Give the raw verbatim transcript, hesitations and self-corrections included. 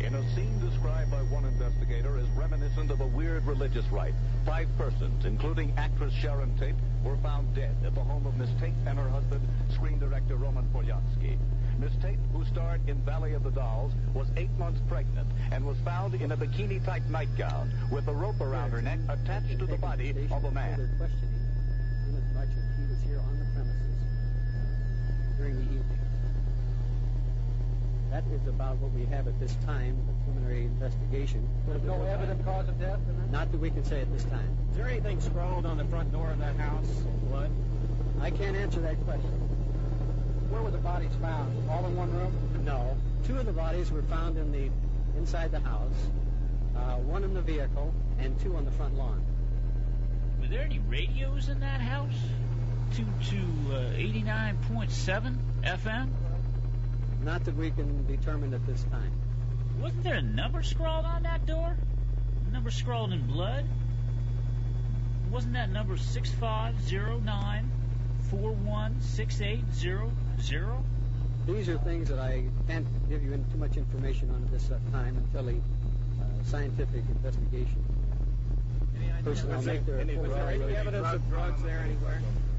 in a scene described by one investigator as reminiscent of a weird religious rite. Five persons, including actress Sharon Tate, were found dead at the home of Miss Tate and her husband, screen director Roman Polanski. Miss Tate, who starred in Valley of the Dolls, was eight months pregnant and was found in a bikini-type nightgown with a rope around her neck attached to the body of a man. Questioning inasmuch as he was here on the premises during the evening. That is about what we have at this time, the preliminary investigation. There's no evident cause of death? Not that we can say at this time. Is there anything scrawled on the front door of that house in blood? I can't answer that question. Where were the bodies found? All in one room? No. Two of the bodies were found in the inside the house, uh, one in the vehicle, and two on the front lawn. Were there any radios in that house? To to uh, eighty-nine point seven F M? Not that we can determine at this time. Wasn't there a number scrawled on that door? A number scrawled in blood? Wasn't that number six five zero nine four one six eight zero zero? These are things that I can't give you too much information on at this uh, time until the uh, scientific investigation personnel make their Was there any evidence of drugs there anywhere?